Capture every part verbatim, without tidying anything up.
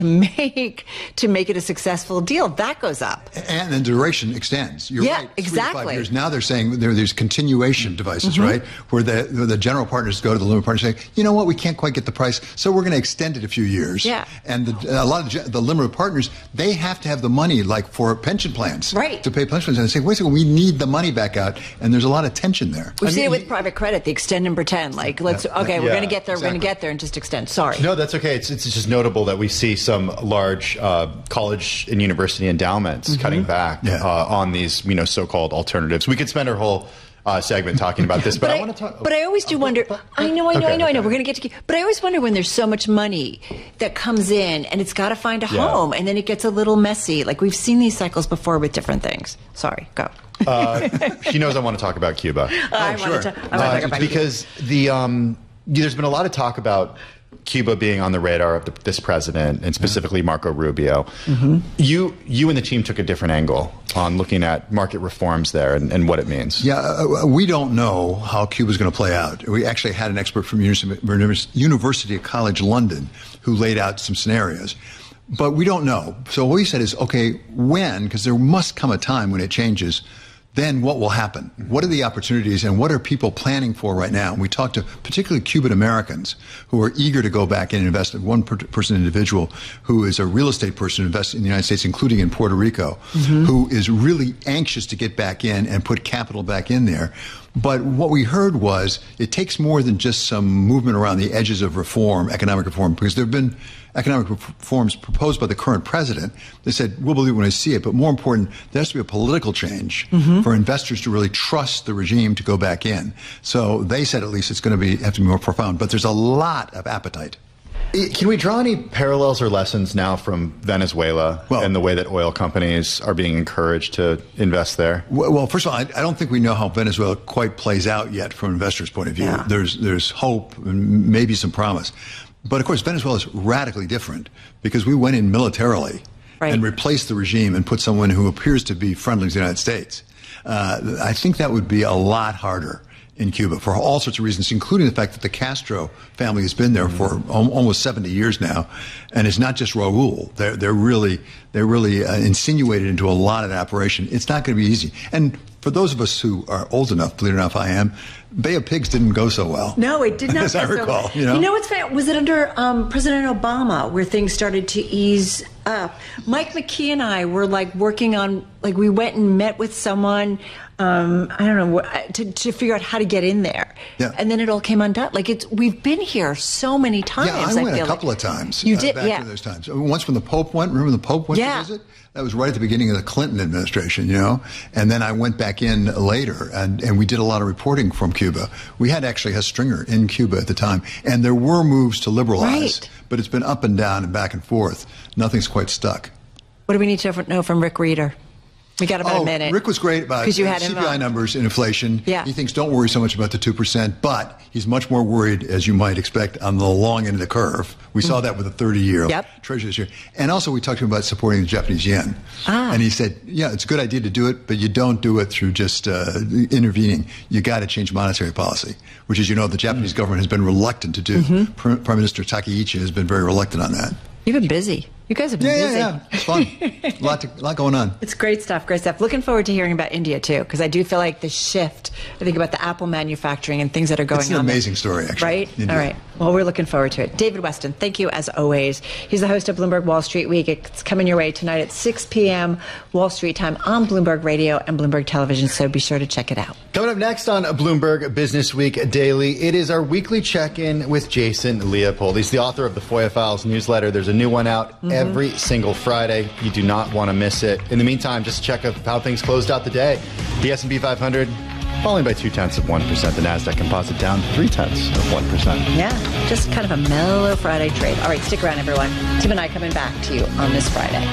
make to make it a successful deal, that goes up. And the duration extends. You're yeah, right. exactly. Three to five years. Now they're saying there, there's continuation devices, mm-hmm. right? Where the, the general partners go to the limited partners and say, you know what, we can't quite get the price, so we're going to extend it a few years. Yeah. And the, a lot of the, the limited partners, they have to have the money, like for pension plans, right. to pay pension plans. And they say, wait a second, we need the money back out. And there's a lot of tension there. We've I seen mean, it with private credit, the extend and pretend. Like, let's, yeah, okay, yeah, we're going to get there, exactly. we're going to get there and just extend. Sorry. No, that's okay. It's, it's just notable that we see some large uh, college and university endowments mm-hmm. cutting back yeah. uh, on these, you know, so-called alternatives. We could spend our whole uh, segment talking about this, but, but I, I want to talk. But I always do wonder. I know, I know, okay, I know, I know. okay. We're going to get to. But I always wonder when there's so much money that comes in and it's got to find a Yeah. home, and then it gets a little messy. Like we've seen these cycles before with different things. Sorry, go. uh, she knows I want to talk about Cuba. I sure. want to. I want to Uh, talk about because the um, there's been a lot of talk about Cuba being on the radar of the, this president, and specifically Marco Rubio. Mm-hmm. You you and the team took a different angle on looking at market reforms there and, and what it means. Yeah, uh, we don't know how Cuba's going to play out. We actually had an expert from University, University College London who laid out some scenarios. But we don't know. So what we said is, okay, when, because there must come a time when it changes, then what will happen? What are the opportunities and what are people planning for right now? And we talked to particularly Cuban Americans who are eager to go back in and invest. One per person individual who is a real estate person who invests in the United States, including in Puerto Rico, mm-hmm. who is really anxious to get back in and put capital back in there. But what we heard was it takes more than just some movement around the edges of reform, economic reform, because there have been economic reforms proposed by the current president. They said, we'll believe when I see it. But more important, there has to be a political change mm-hmm. for investors to really trust the regime to go back in. So they said at least it's going to be have to be more profound. But there's a lot of appetite. Can we draw any parallels or lessons now from Venezuela well, and the way that oil companies are being encouraged to invest there? Well, first of all, I, I don't think we know how Venezuela quite plays out yet from an investor's point of view. Yeah. There's there's hope and maybe some promise. But, of course, Venezuela is radically different because we went in militarily right. and replaced the regime and put someone who appears to be friendly to the United States. Uh, I think that would be a lot harder in Cuba for all sorts of reasons, including the fact that the Castro family has been there for al- almost seventy years now. And it's not just Raul. They're, they're really, they're really uh, insinuated into a lot of that operation. It's not going to be easy. And for those of us who are old enough, believe it or not, if I am, Bay of Pigs didn't go so well. No, it did not. As I go recall, so you know. You know what's funny? Was it under um, President Obama where things started to ease up? Mike McKee and I were like working on, like we went and met with someone, um, I don't know, to, to figure out how to get in there. Yeah. And then it all came undone. Like it's, we've been here so many times. Yeah, I went feel a couple like. of times. You uh, did, back yeah. to those times. Once when the Pope went, remember the Pope went yeah. to visit? That was right at the beginning of the Clinton administration, you know. And then I went back in later, and, and we did a lot of reporting from Cuba. We had actually a stringer in Cuba at the time, and there were moves to liberalize, right. but it's been up and down and back and forth. Nothing's quite stuck. What do we need to know from Rick Reeder? We got about oh, a minute. Rick was great about you had C P him I on. numbers and inflation. Yeah. He thinks don't worry so much about the two percent, but he's much more worried, as you might expect, on the long end of the curve. We mm. saw that with the thirty-year yep. treasury this year. And also we talked to him about supporting the Japanese yen. Ah. And he said, yeah, it's a good idea to do it, but you don't do it through just uh, intervening. You got to change monetary policy, which, as you know, the Japanese mm. government has been reluctant to do. Mm-hmm. Prime Minister Takaichi has been very reluctant on that. You've been busy. You guys have been yeah, busy. Yeah, yeah, it's fun. a, lot to, a lot going on. It's great stuff, great stuff. Looking forward to hearing about India, too, because I do feel like the shift, I think about the Apple manufacturing and things that are going on. It's an on amazing there. story, actually. Right? India. All right. Well, we're looking forward to it. David Westin, thank you as always. He's the host of Bloomberg Wall Street Week. It's coming your way tonight at six p.m. Wall Street time on Bloomberg Radio and Bloomberg Television, so be sure to check it out. Coming up next on Bloomberg Business Week Daily, it is our weekly check-in with Jason Leopold. He's the author of the F O I A Files newsletter. There's a new one out mm-hmm. every single Friday. You do not want to miss it. In the meantime, just check out how things closed out the day. The S and P five hundred falling by two-tenths of one percent. The NASDAQ Composite down three-tenths of one percent. Yeah, just kind of a mellow Friday trade. All right, stick around, everyone. Tim and I coming back to you on this Friday.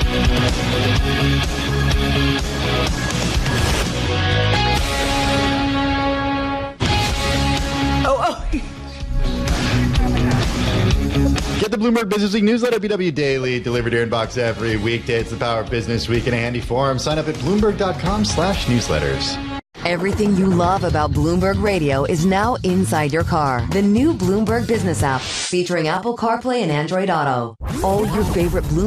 Oh, oh. Get the Bloomberg Business Week newsletter, B W Daily, delivered to your inbox every weekday. It's the Power of Business Week in a handy form. Sign up at bloomberg.com slash newsletters. Everything you love about Bloomberg Radio is now inside your car. The new Bloomberg Business app featuring Apple CarPlay and Android Auto. All your favorite Bloomberg